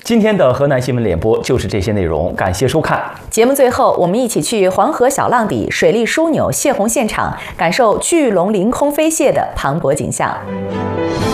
今天的河南新闻联播就是这些内容，感谢收看。 节目最后，我们一起去黄河小浪底水利枢纽泄洪现场，感受巨龙凌空飞泻的磅礴景象。